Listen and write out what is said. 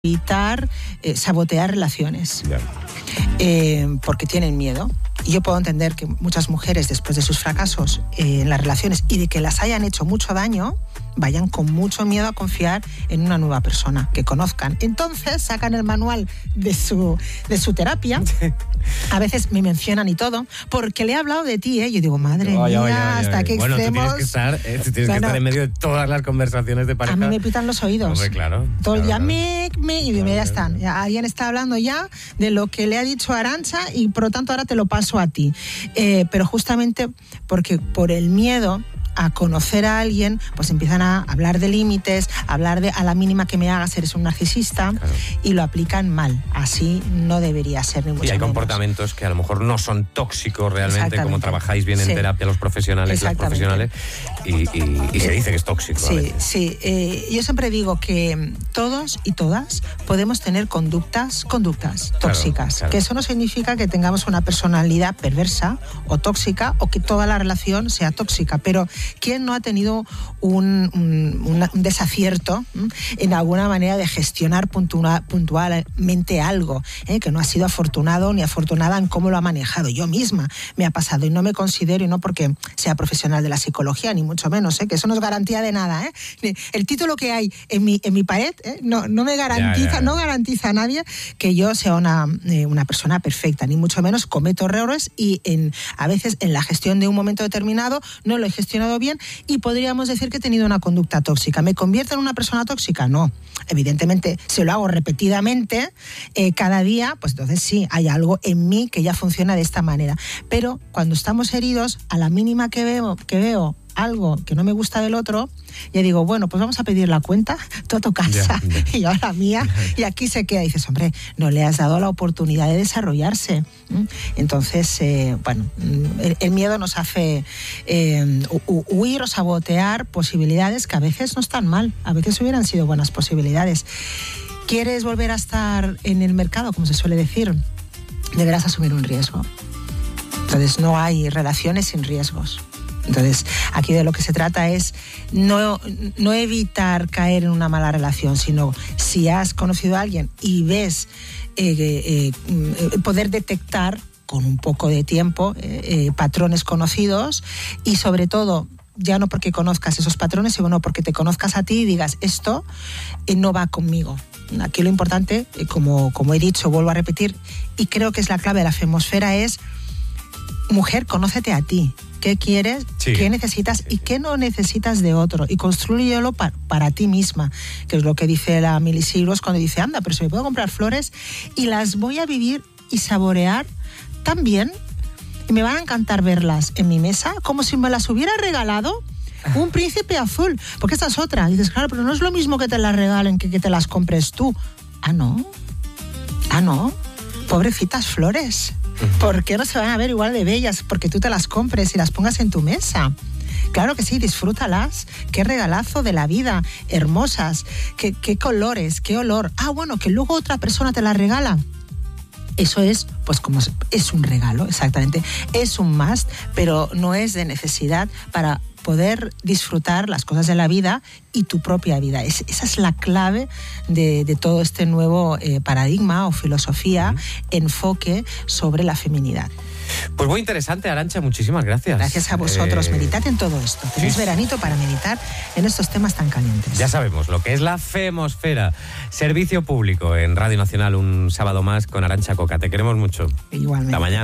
evitar sabotear relaciones, porque tienen miedo. Y yo puedo entender que muchas mujeres, después de sus fracasos en las relaciones y de que las hayan hecho mucho daño, vayan con mucho miedo a confiar en una nueva persona que conozcan. Entonces sacan el manual de su terapia. A veces me mencionan y todo, porque le he hablado de ti, ¿eh? Yo digo, madre mía, hasta qué extremos. Bueno, tú tienes que estar en medio de todas las conversaciones de pareja. A mí me pitan los oídos. Hombre, claro. Todo el día, y ya están. Claro. Ya, alguien está hablando ya de lo que le ha dicho Arantxa y por lo tanto ahora te lo paso a ti. Pero justamente porque por el miedo a conocer a alguien, pues empiezan a hablar de límites, hablar de a la mínima que me hagas eres un narcisista, claro. Y lo aplican mal. Así no debería ser, ni mucho menos. Y hay comportamientos que a lo mejor no son tóxicos realmente, como trabajáis bien en terapia los profesionales, las profesionales, y se dice que es tóxico. Sí. Yo siempre digo que todos y todas podemos tener conductas tóxicas, claro. Que eso no significa que tengamos una personalidad perversa o tóxica o que toda la relación sea tóxica, pero ¿quién no ha tenido un desacierto en alguna manera de gestionar puntualmente algo, que no ha sido afortunado ni afortunada en cómo lo ha manejado? Yo misma me ha pasado y no me considero, y no porque sea profesional de la psicología, ni mucho menos, que eso no es garantía de nada. El título que hay en mi pared no me garantiza, no garantiza a nadie que yo sea una persona perfecta, ni mucho menos. Cometo errores y a veces en la gestión de un momento determinado no lo he gestionado bien y podríamos decir que he tenido una conducta tóxica. ¿Me convierto en una persona tóxica? No. Evidentemente, si lo hago repetidamente cada día, pues entonces sí, hay algo en mí que ya funciona de esta manera. Pero cuando estamos heridos, a la mínima que veo algo que no me gusta del otro, ya digo, bueno, pues vamos a pedir la cuenta, tú a tu casa y yo a la mía, y aquí se queda. Y dices, hombre, no le has dado la oportunidad de desarrollarse. Entonces, el miedo nos hace huir o sabotear posibilidades que a veces no están mal, a veces hubieran sido buenas posibilidades. ¿Quieres volver a estar en el mercado, como se suele decir? Deberás asumir un riesgo. Entonces, no hay relaciones sin riesgos. Entonces, aquí de lo que se trata es no evitar caer en una mala relación, sino si has conocido a alguien y ves poder detectar con un poco de tiempo patrones conocidos y sobre todo, ya no porque conozcas esos patrones, sino porque te conozcas a ti y digas, esto no va conmigo. Aquí lo importante, como he dicho, vuelvo a repetir, y creo que es la clave de la femosfera, es mujer, conócete a ti. ¿Qué quieres? Sí. ¿Qué necesitas? ¿Y qué no necesitas de otro? Y construyelo para ti misma, que es lo que dice la Miley Cyrus cuando dice, anda, pero si me puedo comprar flores y las voy a vivir y saborear también, y me van a encantar verlas en mi mesa, como si me las hubiera regalado un príncipe azul. Porque esta es otra. Dices, claro, pero no es lo mismo que te las regalen que te las compres tú. Ah, no. Pobrecitas flores. ¿Por qué no se van a ver igual de bellas? Porque tú te las compres y las pongas en tu mesa. Claro que sí, disfrútalas. Qué regalazo de la vida, hermosas. Qué colores, qué olor. Ah, bueno, que luego otra persona te la regala. Eso es, pues como es un regalo, exactamente. Es un must, pero no es de necesidad para poder disfrutar las cosas de la vida y tu propia vida. Esa es la clave de todo este nuevo paradigma o filosofía, enfoque sobre la feminidad. Pues muy interesante, Arantxa, muchísimas gracias. Gracias a vosotros. Meditad en todo esto. Tenéis veranito para meditar en estos temas tan calientes. Ya sabemos lo que es la femosfera. Servicio público en Radio Nacional un sábado más con Arantxa Coca. Te queremos mucho. Igualmente. Hasta mañana.